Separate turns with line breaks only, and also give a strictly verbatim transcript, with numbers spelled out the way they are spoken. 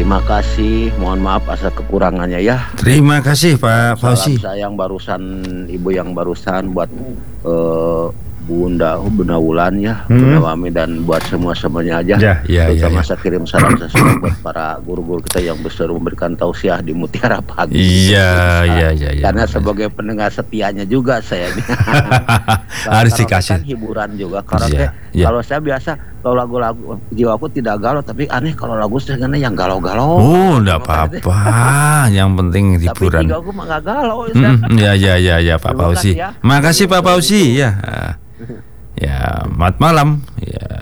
Terima kasih, mohon maaf atas kekurangannya ya.
Terima kasih Pak Fauzi.
Salam sayang barusan, ibu yang barusan buat uh, Bunda Bunda Wulan ya,
Hmm.
Bunda Wami, dan buat semua semuanya aja.
Ya, ya, ya,
Terutama
ya.
saya kirim salam sesuai buat para guru-guru kita yang besar memberikan tausiah di Mutiara Pagi.
Iya, iya, iya, iya.
Karena sebagai pendengar setianya juga saya ini.
Harus
Karaoke
dikasih.
kan hiburan juga. Karaoke,
Iya, iya.
kalau saya biasa kalau lagu-lagu jiwaku tidak galau, tapi aneh kalau lagu saya karena yang galau-galau.
Oh, enggak apa-apa. Yang penting
Tapi
hiburan.
jiwaku mah nggak galau.
Mm, ya, ya, ya, ya Pak
Terima
Fauzi.
kasih ya.
Makasih Pak Fauzi ya. Ya, selamat malam. Ya.